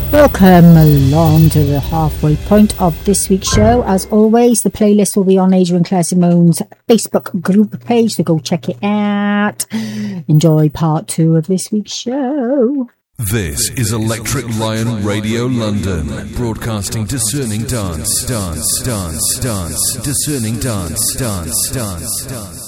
Welcome along to the halfway point of this week's show. As always, the playlist will be on Adrian Claire Simone's Facebook group page, so go check it out. Enjoy part 2 of this week's show. This is Electric Lion Radio London, broadcasting discerning dance, discerning dance.